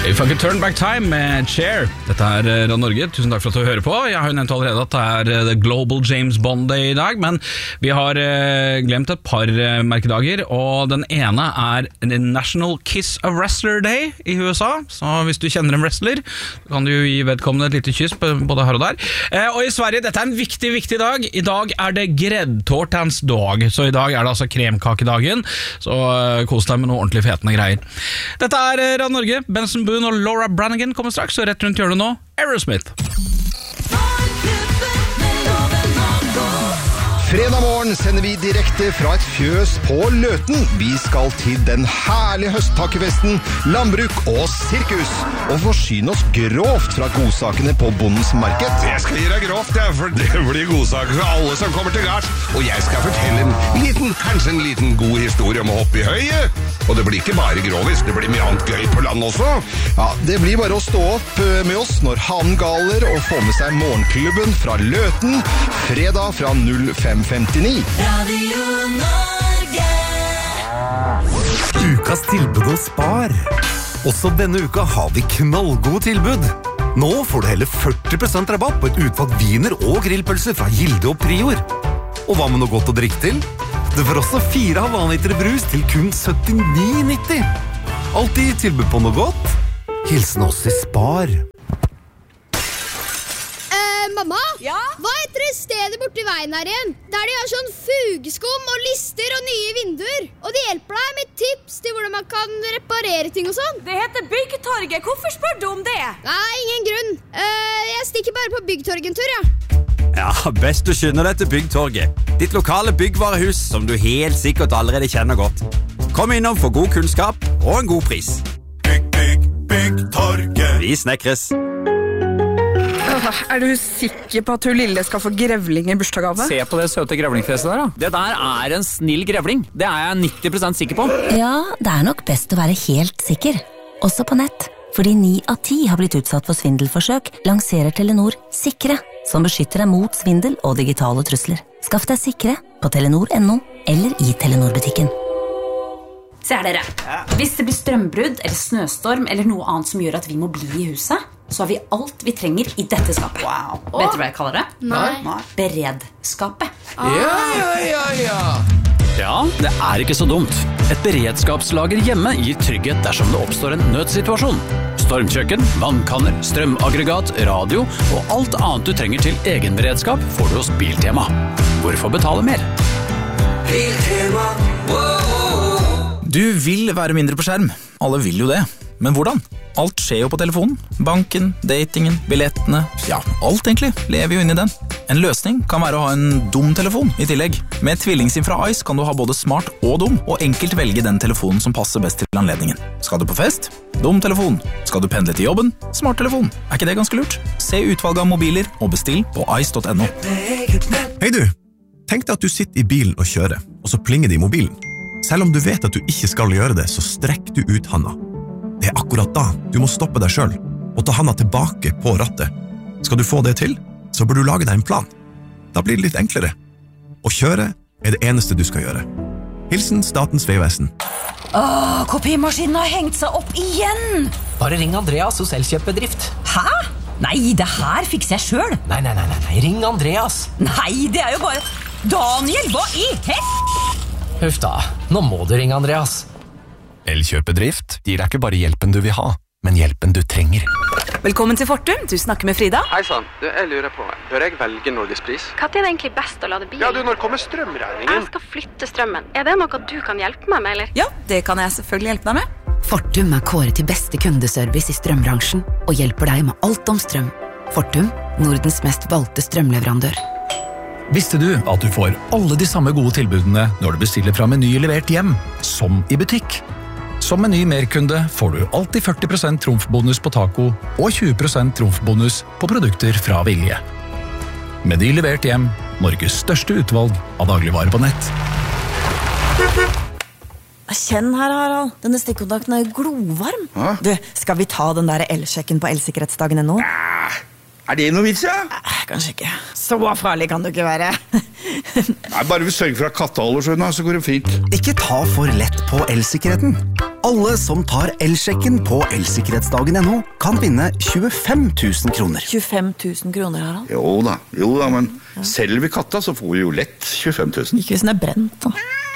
If I could turn back time med Cher. Dette Radio Norge, tusen takk for at du hører på. Jeg har jo nevnt allerede at det The Global James Bond Day I dag, men vi har glemt et par merkedager, og den ene National Kiss a Wrestler Day I USA, så hvis du kjenner en wrestler, kan du gi vedkommende et lite kyss både her og der. Og I Sverige, dette en viktig, viktig dag. I dag det gräddtårtans dag, så I dag det altså kremkakedagen, så kos deg med noe ordentlig fetende greier. Dette Radio Norge, Benson Boone og Laura Branigan kommer straks, og rett rundt hjørnet nå, Aerosmith. Fredag morgen sender vi direkte fra et fjøs på Løten. Vi skal til den herlige høsttakkefesten, landbruk og sirkus, og forsyne oss grovt fra godsakene på bondens marked. Jeg skal gi deg grovt, for det blir godsaker for alle som kommer til gards. Og jeg skal fortelle kanskje en liten god historie om å hoppe I høyet. Og det blir ikke bare grovis, det blir mye annet gøy på land også. Ja, det blir bare å stå opp med oss når hanen galer og få med seg morgenklubben fra Løten, fredag fra 05:59. Radio Norge. Ukas tilbud hos Spar. Også denne uka har vi knallgode tilbud. Nå får du hele 40% rabatt på et utvalg viner og grillpølser fra Gilde og Prior. Og hva med noe godt å drikke til? Du får også 4 halvanliter brus til kun 79,90. Alltid tilbud på noe godt. Hilsen oss I Spar. Mamma? Ja? Hva heter det stedet borte I veien her igjen? Der de har sånn fugeskum og lister og nye vinduer. Og de hjelper deg med tips til hvordan man kan reparere ting og sånn. Det heter Byggtorget. Hvorfor spør du om det? Nei, ingen grunn. Jeg stikker bare på Byggtorget en tur, ja. Ja, best du skynder deg til Byggtorget. Ditt lokale byggvarehus som du helt sikkert allerede kjenner godt. Kom innom for god kunnskap og en god pris. Byggtorget. Vi snekres. Du sikker på at hun lille skal få grevling I bursdagsgave? Se på det søte grevlingfjeset der da. Det der en snill grevling. Det jeg 90% sikker på. Ja, det nok best å være helt sikker. Også på nett. Fordi 9 av 10 har blitt utsatt for svindelforsøk, lanserer Telenor Sikre, som beskytter deg mot svindel og digitale trusler. Skaff deg Sikre på Telenor.no eller I Telenor-butikken. Se her dere. Hvis det blir strømbrudd eller snøstorm eller noe annet som gjør at vi må bli I huset, så har vi alt vi trenger I dette skapet. Wow. Vet du hva jeg kaller det? Nei. Beredskapet. Ja, det ikke så dumt. Et beredskapslager hjemme gir trygghet dersom det oppstår en nødsituasjon. Stormkjøkken, vannkanner, strømaggregat, radio og alt annet du trenger til egen beredskap får du hos Biltema. Hvorfor betale mer? Biltema. Du vil være mindre på skjerm. Alle vil jo det. Men hvordan? Alt skjer jo på telefonen. Banken, datingen, billettene. Ja, alt egentlig lever jo inn I den. En løsning kan være å ha en dum telefon I tillegg. Med tvillingsim fra Ice kan du ha både smart og dum, og enkelt velge den telefonen som passer best til anledningen. Skal du på fest? Dum telefon. Skal du pendle til jobben? Smart telefon. Ikke det ganske lurt? Se utvalget av mobiler og bestill på ice.no. Hei du! Tenk deg at du sitter I bilen og kjører, og så plinger det I mobilen. Selv om du vet at du ikke skal gjøre det, så strekk du ut handa. Det akkurat da du må stoppe deg selv og ta handa tilbake på rattet. Skal du få det til, så bør du lage deg en plan. Da blir det litt enklere. Å kjøre det eneste du skal gjøre. Hilsen Statens vegvesen. Kopimaskinen har hengt seg opp igjen! Bare ring Andreas hos Elkjøpbedrift. Hæ? Nei, det her fikser jeg selv. Nei, ring Andreas. Nei, det jo bare... Daniel, hva I Huff da, nå må du ringe Andreas. Elkjøpedrift gir deg ikke bare hjelpen du vil ha, men hjelpen du trenger. Velkommen til Fortum, du snakker med Frida. Hei sann, jeg lurer på, bør jeg velge Norgespris? Hva det egentlig best å lade bilen? Ja, når kommer strømregningen? Jeg skal flytte strømmen. Det noe du kan hjelpe meg med, eller? Ja, det kan jeg selvfølgelig hjelpe deg med. Fortum kåret til beste kundeservice I strømbransjen, og hjelper deg med alt om strøm. Fortum, Nordens mest valgte strømleverandør. Visste du at du får alle de samme gode tilbudene når du bestiller fra Meny levert hjem, som I butikk? Som Meny merkunde får du alltid 40% trumfbonus på taco og 20% trumfbonus på produkter fra Vilje. Meny levert hjem, Norges største utvalg av dagligvarer på nett. Kjenn her, Harald. Denne stikkontakten glovarm. Du, skal vi ta den der elsjekken på elsikkerhetsdagen nå? Det noe vits, ja? Kanskje ikke. Så farlig kan du ikke være. Nei, bare vi sørger for at katta holder seg unna, så går det fint. Ikke ta for lett på elsikkerheten. Alle som tar elsjekken på elsikkerhetsdagen.no kan vinne 25 000 kroner. 25 000 kroner, Harald? Jo da, men selger vi katta så får vi jo lett 25 000. Ikke hvis den er brent, da.